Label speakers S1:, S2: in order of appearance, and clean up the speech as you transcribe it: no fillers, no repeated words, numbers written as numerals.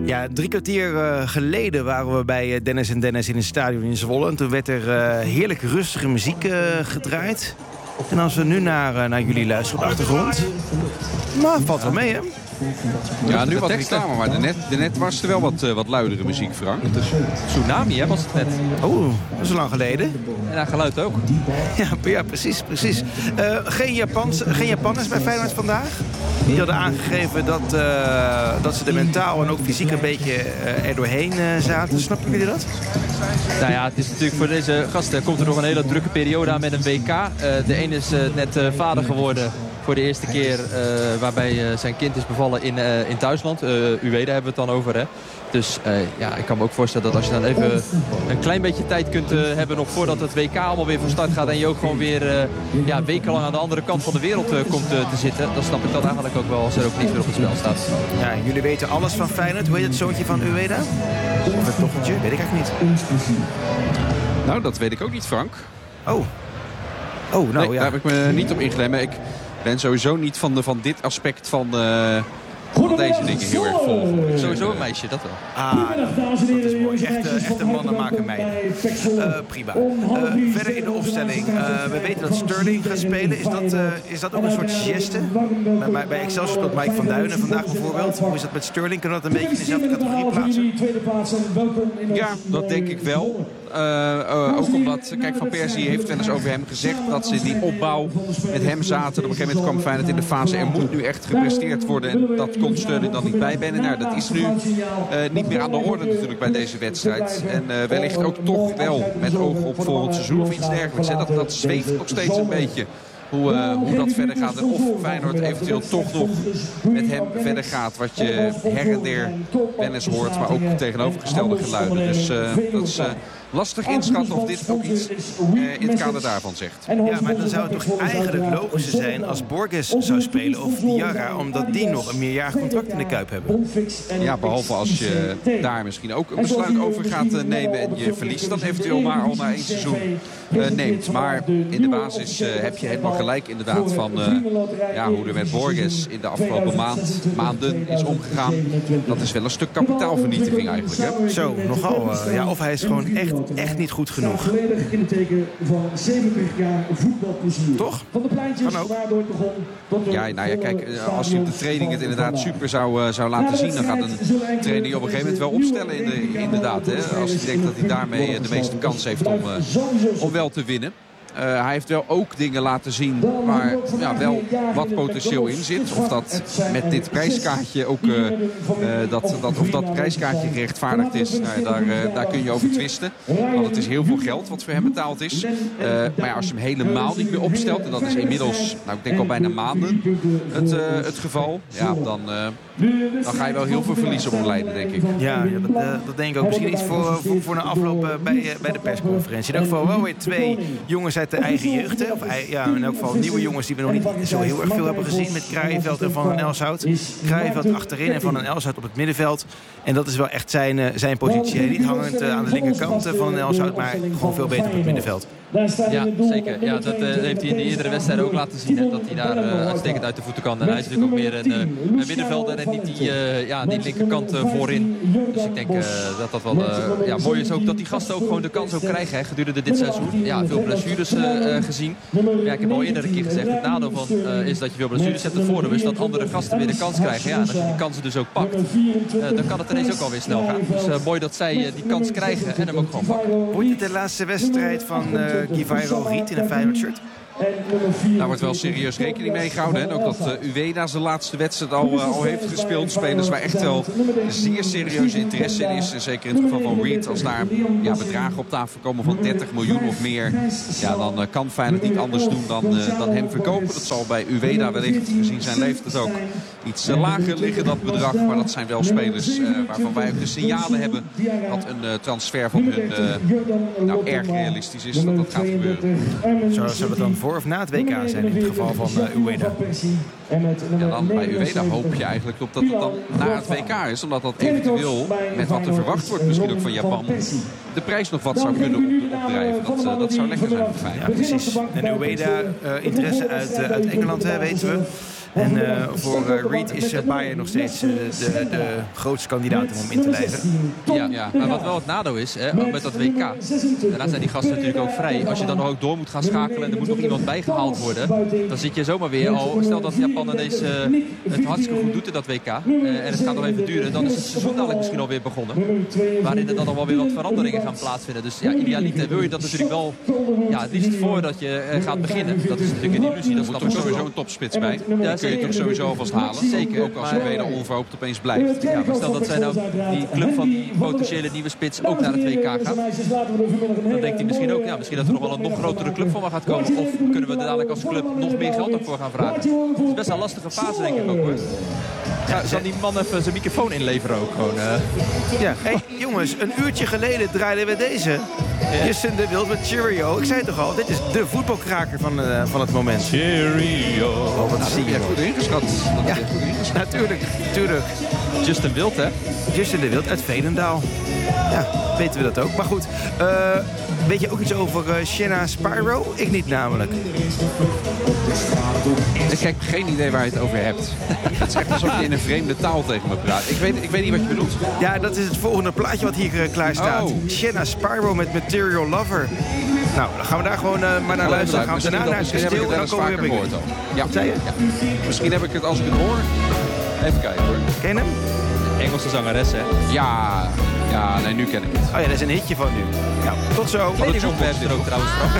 S1: Ja, 3 kwartier geleden waren we bij Dennis en Dennis in het stadion in Zwolle. En toen werd er heerlijk rustige muziek gedraaid. En als we nu naar jullie luisteren op de achtergrond... Nou, valt wel mee, hè?
S2: Ja, nu wat reclame, maar daarnet was er wel wat luidere muziek, Frank.
S3: Tsunami, hè, was het net.
S1: Oh, dat is lang geleden.
S3: En dat geluid ook.
S1: Ja, precies. Geen Japanners bij Feyenoord vandaag. Die hadden aangegeven dat ze er mentaal en ook fysiek een beetje er doorheen zaten. Snappen jullie dat?
S3: Nou ja, het is natuurlijk voor deze gasten komt er nog een hele drukke periode aan met een WK. De een is net vader geworden voor de eerste keer waarbij zijn kind is bevallen in Duitsland. Ueda hebben we het dan over, hè. Dus ik kan me ook voorstellen dat als je dan even een klein beetje tijd kunt hebben nog voordat het WK allemaal weer van start gaat en je ook gewoon weer wekenlang aan de andere kant van de wereld komt te zitten, dan snap ik dat eigenlijk ook wel als er ook niet meer op het spel staat.
S1: Ja, jullie weten alles van Feyenoord. Hoe heet het zoontje van Ueda? Of het dochtertje? Weet ik eigenlijk niet.
S2: Nou, dat weet ik ook niet, Frank.
S1: Oh, nou
S2: nee,
S1: ja.
S2: daar heb ik me niet op ingeleid. Maar ik ben sowieso niet van dit aspect van deze dingen heel erg vol.
S3: Sowieso een meisje, dat wel.
S1: Dat is mooi. Echte mannen maken meiden. Prima. Verder in de opstelling. We weten dat Sterling gaat spelen. Is dat ook een soort geste? Bij Excelsior speelt Mike van Duinen vandaag bijvoorbeeld. Hoe is dat met Sterling? Kunnen we dat een beetje in dezelfde categorie plaatsen?
S2: Ja, dat denk ik wel. Ook omdat, kijk, Van Persie heeft wel eens over hem gezegd dat ze die opbouw met hem zaten. Op een gegeven moment kwam Feyenoord in de fase. Er moet nu echt gepresteerd worden. En dat kon Sterling dan niet bij benen. Nou, dat is nu niet meer aan de orde natuurlijk bij deze wedstrijd. En wellicht ook toch wel met oog op volgend seizoen of iets dergelijks. En dat zweeft nog steeds een beetje. Hoe dat verder gaat en of Feyenoord eventueel toch nog met hem verder gaat. Wat je her en der wel eens hoort, maar ook tegenovergestelde geluiden. Dus dat is lastig inschatten of dit ook iets in het kader daarvan zegt.
S1: Ja, maar dan zou het toch eigenlijk logischer zijn als Borges zou spelen of Diarra, omdat die nog een meerjarig contract in de Kuip hebben.
S2: Ja, behalve als je daar misschien ook een besluit over gaat nemen en je verliest dan eventueel maar al na 1 seizoen neemt. Maar in de basis heb je helemaal gelijk inderdaad van hoe er met Borges in de afgelopen maanden is omgegaan. Dat is wel een stuk kapitaalvernietiging eigenlijk. Hè?
S1: Zo, nogal. Of hij is gewoon echt niet goed genoeg.
S4: In het teken van 70 jaar voetbalplezier.
S1: Toch?
S4: Van de pleintjes waardoor het begon.
S2: Ja, nou ja, kijk, als je op de training het inderdaad super zou laten zien, dan gaat een trainer op een gegeven moment wel opstellen inderdaad. Hè, als hij denkt dat hij daarmee de meeste kans heeft om wel te winnen. Hij heeft wel ook dingen laten zien waar wel wat potentieel in zit. Of dat met dit prijskaartje ook of dat prijskaartje gerechtvaardigd is. Nou, daar kun je over twisten. Want het is heel veel geld wat voor hem betaald is. Maar ja, als je hem helemaal niet meer opstelt, en dat is inmiddels, ik denk al bijna maanden het geval. Ja, dan ga je wel heel veel verlies op leiden, denk ik.
S1: Ja, dat denk ik ook. Misschien iets voor een afloop bij de persconferentie. In elk geval wel weer 2 jongens uit de eigen jeugd. Hè? Of in elk geval nieuwe jongens die we nog niet zo heel erg veel hebben gezien. Met Kraaienveld en Van den Elshout. Kraaienveld achterin en Van den Elshout op het middenveld. En dat is wel echt zijn positie. Niet hangend aan de linkerkant van den Elshout, maar gewoon veel beter op het middenveld.
S3: Ja, zeker. Ja, dat heeft hij in de eerdere wedstrijden ook laten zien. Hè, dat hij daar uitstekend uit de voeten kan. En hij is natuurlijk ook meer een middenvelder en niet die linkerkant voorin. Dus ik denk dat wel mooi is ook dat die gasten ook gewoon de kans ook krijgen. Hè, gedurende dit seizoen. Ja, veel blessures gezien. Ja, ik heb al eerder een keer gezegd, het nadeel van is dat je veel blessures hebt. Het voordeel is dat andere gasten weer de kans krijgen. Ja, en als je die kansen dus ook pakt, dan kan het ineens ook alweer snel gaan. Dus mooi dat zij die kans krijgen en hem ook gewoon pakken.
S1: Vond je de laatste wedstrijd van Guivairo Riet in een Feyenoord shirt?
S2: Daar wordt wel serieus rekening mee gehouden. En ook dat Ueda zijn laatste wedstrijd al heeft gespeeld. Spelers waar echt wel zeer serieuze interesse in is. En zeker in het geval van Reed. Als daar bedragen op tafel komen van 30 miljoen of meer. Ja, dan kan Feyenoord niet anders doen dan hem verkopen. Dat zal bij Ueda wellicht, gezien zijn leeftijd ook, iets lager liggen, dat bedrag. Maar dat zijn wel spelers waarvan wij ook de signalen hebben dat een transfer van hun erg realistisch is. Dat gaat gebeuren.
S1: Zou het dan voor of na het WK zijn in het geval van Ueda?
S2: Ja, dan bij Ueda hoop je eigenlijk op dat het dan na het WK is. Omdat dat eventueel, met wat er verwacht wordt, misschien ook van Japan, de prijs nog wat zou kunnen opdrijven. Dat zou lekker zijn voor Feyenoord.
S1: Ja, precies. En Ueda, interesse uit Engeland, weten we. En voor Reed is Bayern nog steeds de grootste kandidaat om in te lijven.
S3: Ja, maar wat wel het nadeel is, ook met dat WK. Daarna zijn die gasten natuurlijk ook vrij. Als je dan nog ook door moet gaan schakelen en er moet nog iemand bijgehaald worden, dan zit je zomaar weer al. Stel dat Japan ineens het hartstikke goed doet in dat WK. En het gaat nog even duren, dan is het seizoen dadelijk misschien alweer begonnen. Waarin er dan nog wel weer wat veranderingen gaan plaatsvinden. Dus ja, idealiter wil je dat natuurlijk wel het liefst voordat je gaat beginnen. Dat is natuurlijk een illusie.
S2: Er moet toch sowieso een topspits bij.
S3: Ja,
S2: kun je toch sowieso alvast halen.
S3: Zeker.
S2: Ook als Zweden onverhoopt opeens blijft.
S3: Ja, maar stel dat zij nou die club van die potentiële nieuwe spits ook naar het WK gaat. Dan denkt hij misschien ook, misschien dat er nog wel een nog grotere club van gaat komen. Of kunnen we er dadelijk als club nog meer geld voor gaan vragen. Het is best een lastige fase denk ik ook hoor. Ja, zal die man even zijn microfoon inleveren ook gewoon.
S1: Ja, hey, jongens, een uurtje geleden draaiden we deze. Justin de Wild met Cheerio. Ik zei het toch al, dit is de voetbalkraker van het moment.
S2: Cheerio.
S1: Oh, wat zie je
S2: goed ingeschat.
S1: Ja, natuurlijk.
S3: Justin Wild, hè?
S1: Justin de Wild uit Veenendaal. Ja, weten we dat ook. Maar goed, weet je ook iets over Shanna Spyro? Ik niet namelijk.
S2: Ik heb geen idee waar je het over hebt. Het is echt alsof je in een vreemde taal tegen me praat. Ik weet niet wat je bedoelt.
S1: Ja, dat is het volgende plaatje wat hier klaar staat.
S2: Oh.
S1: Shanna Spyro met Material Lover. Nou, dan gaan we daar gewoon maar naar luisteren. Gaan we daarna naar het kasteel en dan komen we weer bij.
S2: Ja.
S1: Wat zei je?
S2: Ja. Misschien heb ik het als ik het hoor. Even kijken hoor.
S1: Ken je hem?
S3: Engelse zangeres, hè?
S2: Ja, nee, nu ken ik het.
S1: Oh ja, dat is een hitje van nu. Nou, tot zo.
S3: John Webster ook trouwens.